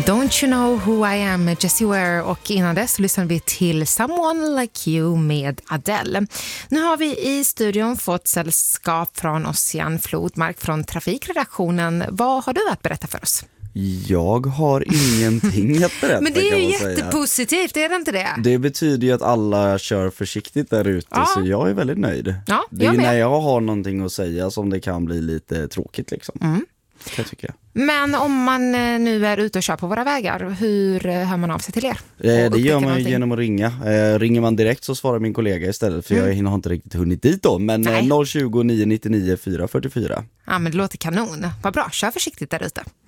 Don't you know who I am, Jessie Ware, och innan dess lyssnade vi till Someone Like You med Adele. Nu har vi i studion fått sällskap från Ossian Flodmark från trafikredaktionen. Vad har du att berätta för oss? Jag har ingenting att berätta. Men det är ju jättepositivt, är det inte det? Det betyder ju att alla kör försiktigt där ute, så jag är väldigt nöjd. Ja, det är när jag har någonting att säga som det kan bli lite tråkigt liksom. Det tycker jag. Men om man nu är ute och kör på våra vägar, hur hör man av sig till er? Det gör man genom att ringa. Ringer man direkt så svarar min kollega istället, för jag har inte riktigt hunnit dit då. Men 020 999 444. Ja, men det låter kanon. Vad bra, kör försiktigt där ute.